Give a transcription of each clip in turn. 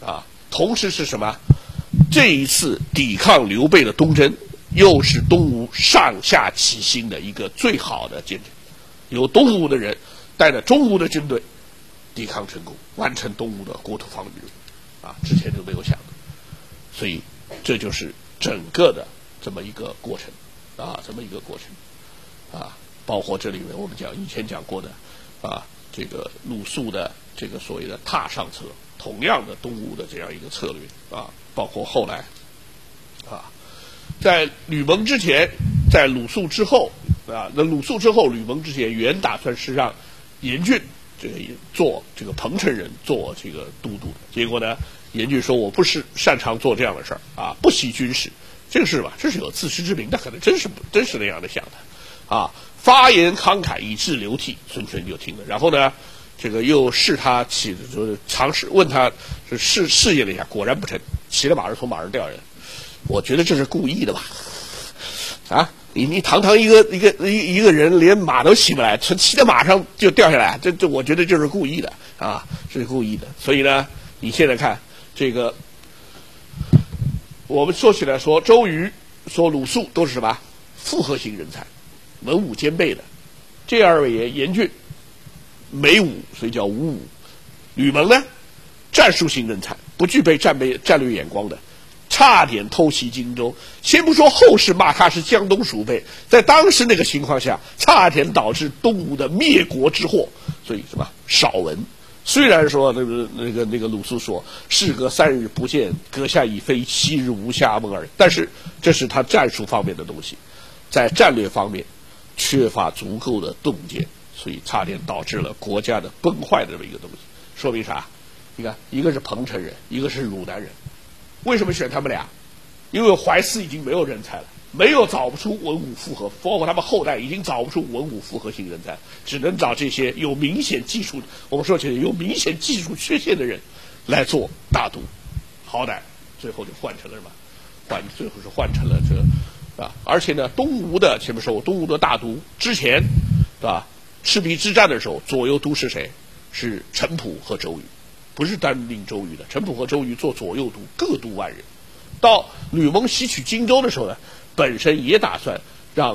啊。同时是什么？这一次抵抗刘备的东征，又是东吴上下齐心的一个最好的见证。由东吴的人带着中吴的军队抵抗成功，完成东吴的国土防御任务啊，之前就没有想的。所以这就是整个的这么一个过程啊，这么一个过程啊，包括这里面我们以前讲过的啊，这个鲁肃的这个所谓的踏上策，同样的东吴的这样一个策略啊，包括后来啊，在吕蒙之前，在鲁肃之后啊，那鲁肃之后，吕蒙之前原打算是让严峻这个做这个彭城人做这个都督的，结果呢，严峻说我不是擅长做这样的事儿啊，不习军事，这个事吧，这是有自知之明的，可能真是那样的想的啊，发言慷慨以致流涕，孙权就听了，然后呢。这个又试他骑，就是尝试问他是试验了一下，果然不成，骑了马儿从马上掉下来。我觉得这是故意的吧？啊，你堂堂一个人连马都骑不来，从骑在马上就掉下来，这我觉得就是故意的啊，是故意的。所以呢，你现在看这个，我们说起来说周瑜、说鲁肃都是什么复合型人才，文武兼备的。这二位也严峻。没武，所以叫武武。吕蒙呢，战术型人才，不具备战略眼光的，差点偷袭荆州。先不说后世骂他是江东鼠辈，在当时那个情况下，差点导致东吴的灭国之祸。所以什么少文？虽然说那个鲁肃说事隔3日不见，阁下已非昔日无暇梦耳，但是这是他战术方面的东西，在战略方面缺乏足够的洞见。所以差点导致了国家的崩坏的这么一个东西，说明啥？你看，一个是彭城人，一个是汝南人，为什么选他们俩？因为淮泗已经没有人才了，没有找不出文武复合，包括他们后代已经找不出文武复合型人才，只能找这些有明显技术，我们说起来有明显技术缺陷的人来做大都，好歹最后就换成了什么？最后是换成了这个啊，而且呢，东吴的前面说过，东吴的大都之前，对吧？赤壁之战的时候，左右都是谁？是陈普和周瑜，不是单定周瑜的。陈普和周瑜做左右都，各督万人。到吕蒙袭取荆州的时候呢，本身也打算让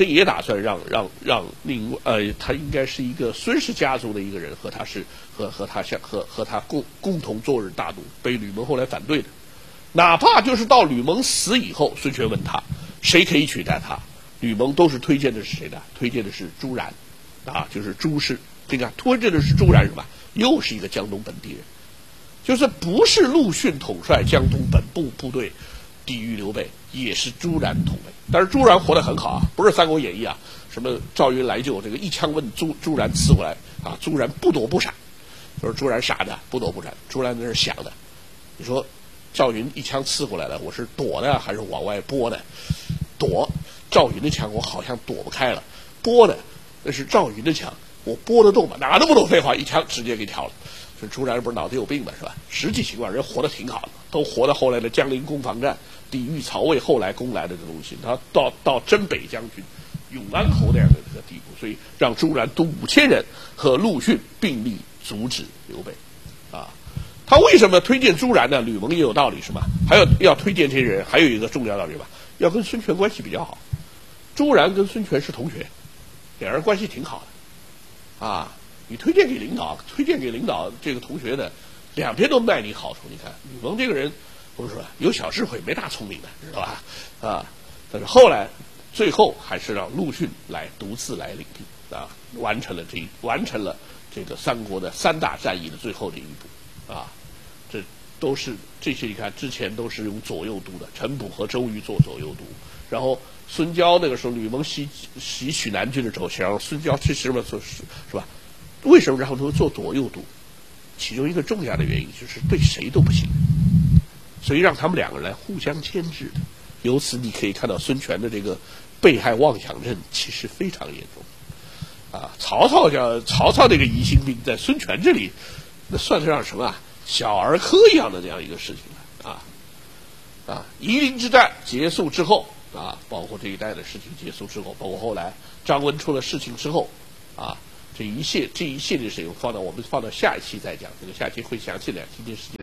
他应该是一个孙氏家族的一个人，和他共同做任大都，被吕蒙后来反对的。哪怕就是到吕蒙死以后，孙权问他谁可以取代他，吕蒙都是推荐的是谁呢？推荐的是朱然。啊，就是朱氏，这个推荐的是朱然什么？又是一个江东本地人，就是不是陆逊统帅江东本部部队抵御刘备，也是朱然统领。但是朱然活得很好啊，不是《三国演义》啊，什么赵云来救，这个一枪问朱然刺过来啊，朱然不躲不闪，就是朱然傻的不躲不闪，朱然在那想的，你说赵云一枪刺过来了，我是躲的还是往外拨的？躲，赵云的枪我好像躲不开了，拨的。那是赵云的枪，我拨得动吗？哪那么多废话，一枪直接给挑了。这朱然不是脑子有病吗？是吧？实际情况人活得挺好的，都活到后来的江陵攻防战，抵御曹魏后来攻来的这东西，他到征北将军、永安侯那样的这个地步，所以让朱然督5000人和陆逊并力阻止刘备。啊，他为什么推荐朱然呢？吕蒙也有道理是吧？还要推荐这些人，还有一个重要道理吧，要跟孙权关系比较好。朱然跟孙权是同学。两人关系挺好的，啊，你推荐给领导这个同学的，两边都卖你好处。你看吕蒙这个人，我们说有小智慧，没大聪明的，知道吧？啊，但是后来最后还是让陆逊来独自来领兵啊，完成了这个三国的3大战役的最后的一步啊，这都是这些你看之前都是用左右都的，陈普和周瑜做左右都，然后。孙交那个时候，吕蒙袭取南郡的时候，想让孙交去什么做是吧？为什么让他们做左右都？其中一个重要的原因就是对谁都不信，所以让他们两个人来互相牵制的。由此你可以看到孙权的这个被害妄想症其实非常严重啊！曹操这个疑心病在孙权这里，那算得上什么啊？小儿科一样的这样一个事情啊！夷陵之战结束之后。啊，包括这一代的事情结束之后，包括后来张温出了事情之后，啊，这一系列事情我们放到下一期再讲，这个下期会详细的今天时间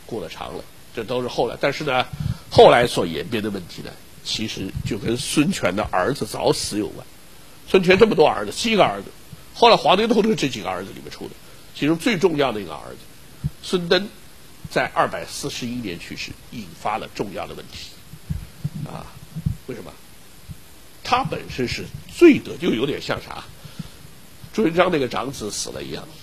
过得长了，这都是后来。但是呢，后来所演变的问题呢，其实就跟孙权的儿子早死有关。孙权这么多儿子，7个儿子，后来皇帝都是这几个儿子里面出的，其中最重要的一个儿子孙登，在241年去世，引发了重要的问题。为什么？他本身是罪得，就有点像啥？朱元璋那个长子死了一样，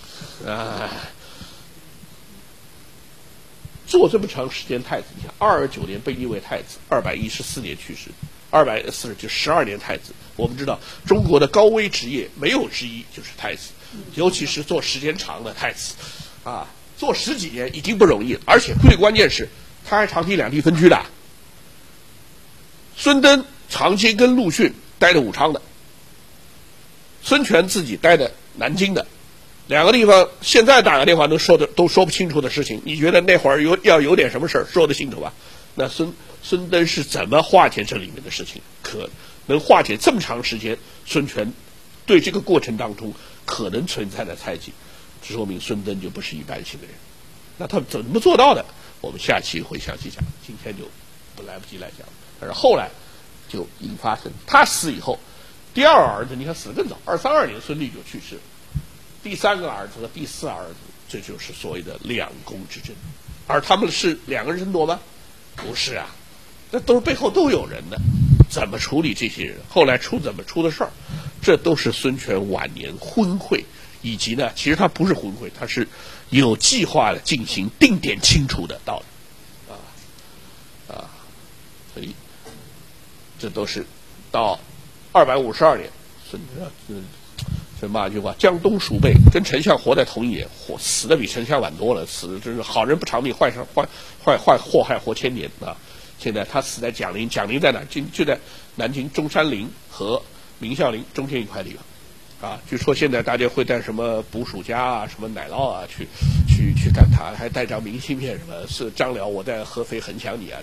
做这么长时间太子，你看229年被立为太子，214年去世，240就12年太子。我们知道中国的高危职业没有之一就是太子，尤其是做时间长的太子，做10几年已经不容易了，而且最关键是他还长期两地分居的。孙登长期跟陆逊待在武昌的，孙权自己待在南京的，两个地方现在打个电话都说不清楚的事情，你觉得那会儿要有点什么事儿说得清楚吧？那孙登是怎么化解这里面的事情？可能化解这么长时间，孙权对这个过程当中可能存在的猜忌，这说明孙登就不是一般性的人。那他怎么做到的？我们下期会详细讲，今天就不来不及来讲。但是后来就引发生他死以后，第二儿子你看死得更早，232年孙立就去世了。第3个儿子和第4儿子，这就是所谓的两宫之争。而他们是2个人争夺吗？不是啊，这都是背后都有人的。怎么处理这些人？后来怎么出的事儿？这都是孙权晚年昏聩，以及呢，其实他不是昏聩，他是有计划的进行定点清除的道理。所以这都是到252年，这骂一句话：江东鼠辈跟丞相活在同一年，死的比丞相晚多了，死的真是好人不长命，祸害活千年啊！现在他死在蒋陵，蒋陵在哪？就在南京中山陵和明孝陵中间一块地方，据说现在大家会带什么捕鼠夹啊、什么奶酪啊去干他，还带张明信片，什么是张辽我在合肥很想你啊，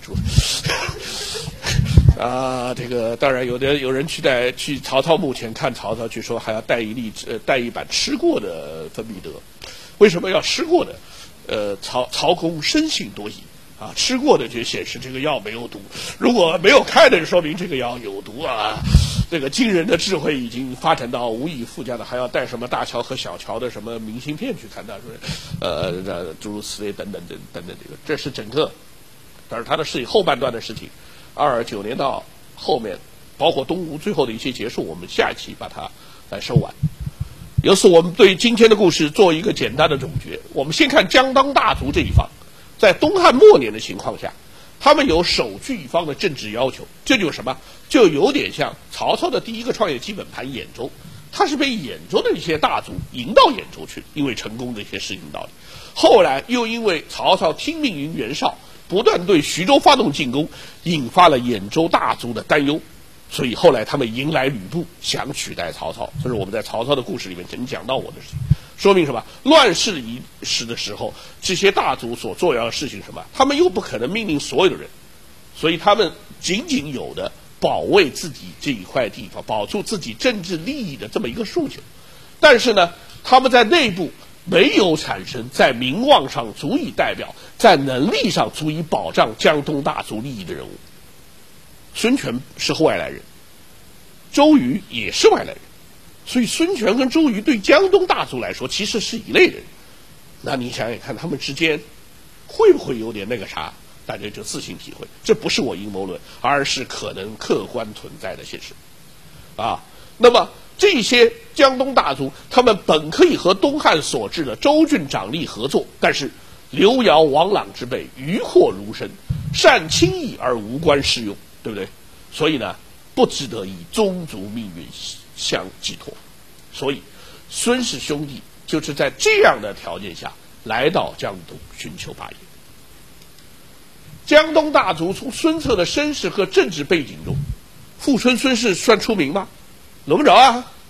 这个当然有人去曹操墓前看曹操，据说还要带一版吃过的芬必得。为什么要吃过的？曹公深信多疑吃过的就显示这个药没有毒，如果没有开的，说明这个药有毒啊。这个惊人的智慧已经发展到无以复加的，还要带什么大乔和小乔的什么明信片去看他，说诸如此类等等，这是整个，但是他的事情后半段的事情，229年到后面，包括东吴最后的一些结束，我们下一期把它来收完。由此，我们对今天的故事做一个简单的总结。我们先看江当大族这一方，在东汉末年的情况下，他们有守据一方的政治要求，这就是什么？就有点像曹操的第一个创业基本盘兖州，他是被兖州的一些大族引到兖州去，因为成功的一些事情道理。后来又因为曹操听命于袁绍，不断对徐州发动进攻，引发了兖州大族的担忧，所以后来他们迎来吕布，想取代曹操。这是我们在曹操的故事里面曾讲到过的事情。说明什么？乱世一时的时候，这些大族所做要的事情什么？他们又不可能命令所有的人，所以他们仅仅有的保卫自己这一块地方，保住自己政治利益的这么一个诉求。但是呢，他们在内部没有产生在名望上足以代表，在能力上足以保障江东大族利益的人物。孙权是外来人，周瑜也是外来人，所以孙权跟周瑜对江东大族来说其实是一类人。那你想想看，他们之间会不会有点那个啥？大家就自行体会，这不是我阴谋论，而是可能客观存在的现实那么这些江东大族，他们本可以和东汉所置的州郡长吏合作，但是刘繇、王朗之辈渔获如深，善轻易而无官适用，对不对？所以呢，不值得以宗族命运相寄托。所以孙氏兄弟就是在这样的条件下来到江东寻求霸业。江东大族从孙策的身世和政治背景中，富春孙氏算出名吗？轮不着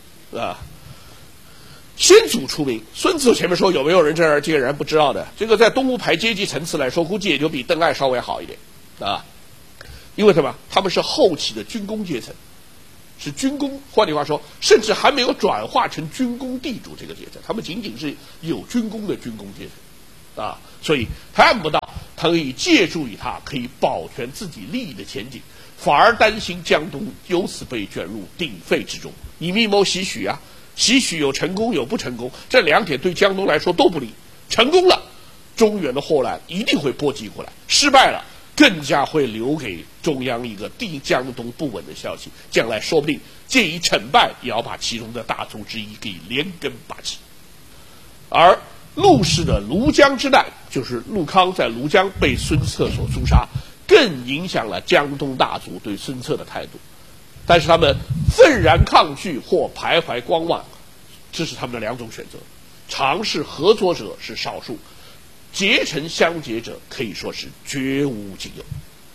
先祖出名，孙子前面说有没有人这个人不知道的？这个在东吴排阶级层次来说，估计也就比邓艾稍微好一点因为什么？他们是后期的军功阶层，是军功，换句话说，甚至还没有转化成军功地主这个阶层，他们仅仅是有军功的军功阶层所以看不到他可以借助于他，可以保全自己利益的前景，反而担心江东由此被卷入鼎沸之中。你密谋袭许啊，袭许有成功有不成功，这两点对江东来说都不利。成功了，中原的祸乱一定会波及过来；失败了，更加会留给中央一个地江东不稳的消息，将来说不定借以惩败，也要把其中的大族之一给连根拔起。而陆氏的庐江之难，就是陆康在庐江被孙策所诛杀，更影响了江东大族对孙策的态度。但是他们愤然抗拒或徘徊观望，这是他们的两种选择。尝试合作者是少数，结成相结者可以说是绝无仅有。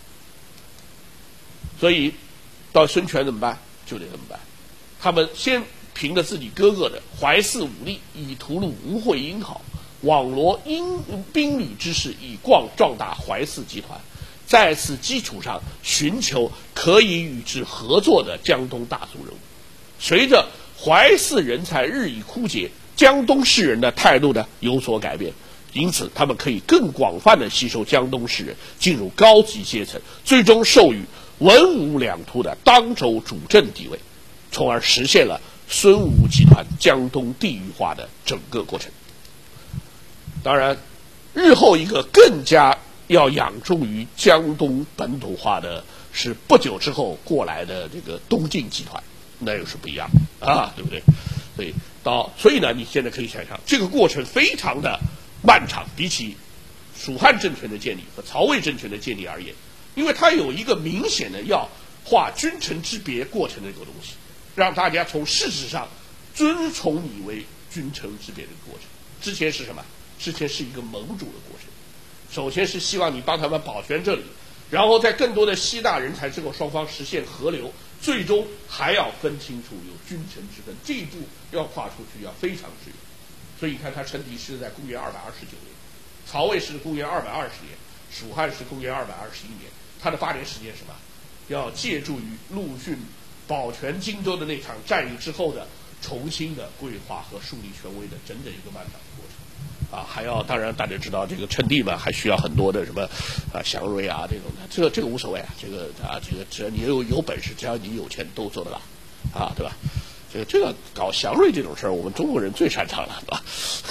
所以到孙权怎么办？就得怎么办？他们先凭着自己哥哥的怀泗武力，以屠戮吴会英好，网罗兵旅之势，以壮大怀泗集团，在此基础上寻求可以与之合作的江东大族人物。随着怀泗人才日益枯竭，江东士人的态度呢有所改变，因此他们可以更广泛地吸收江东士人，进入高级阶层，最终授予文武两图的当州主政地位，从而实现了孙吴集团江东地域化的整个过程。当然，日后一个更加要仰重于江东本土化的是不久之后过来的这个东晋集团，那又是不一样的啊，对不对？所以呢，你现在可以想象，这个过程非常的漫长，比起蜀汉政权的建立和曹魏政权的建立而言，因为它有一个明显的要划君臣之别过程的这个东西，让大家从事实上尊崇你为君臣之别的过程。之前是什么？之前是一个盟主的过程，首先是希望你帮他们保全这里，然后在更多的吸纳人才之后，双方实现合流，最终还要分清楚有君臣之分，这一步要跨出去要非常之远。所以你看，他称帝是在公元229年，曹魏是公元220年，蜀汉是公元221年，他的8年时间是什么？要借助于陆逊保全荆州的那场战役之后的重新的规划和树立权威的整整一个漫长的过程。还要当然大家知道这个称帝嘛，还需要很多的什么祥瑞啊这种的，这个无所谓啊，这个只要你有本事，只要你有钱都做得到啊，对吧？这个搞祥瑞这种事儿，我们中国人最擅长了，对吧？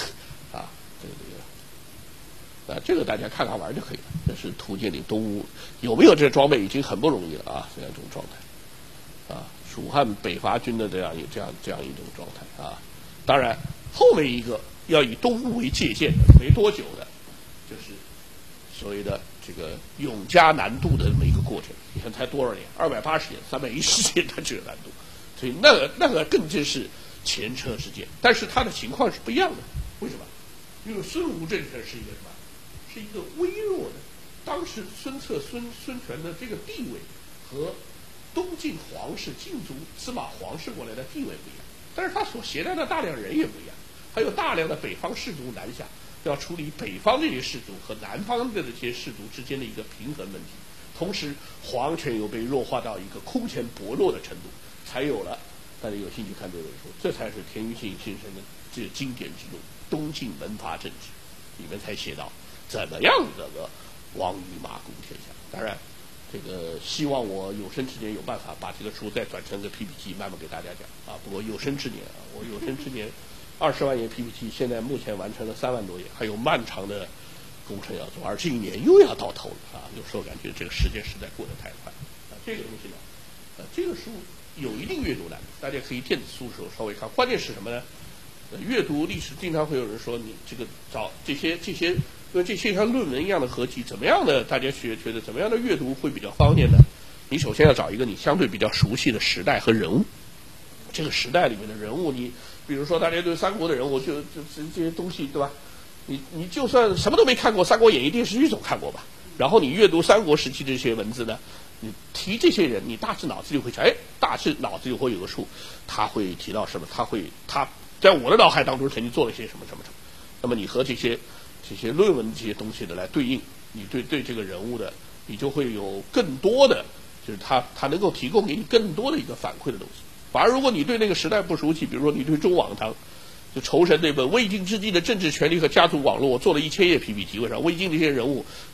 这个大家看看玩就可以了。这是图鉴里东吴有没有这装备已经很不容易了啊，这样一种状态啊，蜀汉北伐军的这样一种状态啊。当然后面一个要以东吴为界限的没多久的，就是所谓的这个永嘉南渡的这么一个过程。你看才多少年？280年、310年，它就有难度。所以那个更真是前车之鉴，但是它的情况是不一样的。为什么？因为孙吴政权是一个什么？是一个微弱的。当时孙权的这个地位和东晋皇室晋族司马皇室过来的地位不一样，但是他所携带的大量人也不一样，还有大量的北方士族南下，要处理北方这些士族和南方的这些士族之间的一个平衡问题。同时，皇权又被弱化到一个空前薄弱的程度，才有了大家有兴趣看这本书，这才是田余庆先生的这个经典之作《东晋门阀政治》，里面才写到怎么样这个王与马共天下。当然，这个希望我有生之年有办法把这个书再转成个 PPT， 慢慢给大家讲啊。不过有生之年啊，我有生之年20万页 PPT， 现在目前完成了3万多页，还有漫长的工程要做，而这一年又要到头了啊！有时候感觉这个时间实在过得太快啊。这个东西呢，这个书有一定阅读难度，大家可以电子书的时候稍微看。关键是什么呢？阅读历史经常会有人说你这个找这些跟这些像论文一样的合集，怎么样的大家觉得怎么样的阅读会比较方便呢？你首先要找一个你相对比较熟悉的时代和人物，这个时代里面的人物，你比如说大家对三国的人物，就这些东西，对吧？你就算什么都没看过，《三国演义》电视剧总看过吧？然后你阅读三国时期这些文字呢，你提这些人，你大致脑子就会想，大致脑子就会有个数，他会提到什么？他在我的脑海当中曾经做了些什么。那么你和这些论文这些东西的来对应，你对这个人物的，你就会有更多的，就是他能够提供给你更多的一个反馈的东西。反而如果你对那个时代不熟悉，比如说你对周王堂，就仇神那本魏晋之际的政治权力和家族网络，我做了1000页 PPT， 为啥？魏晋这些人物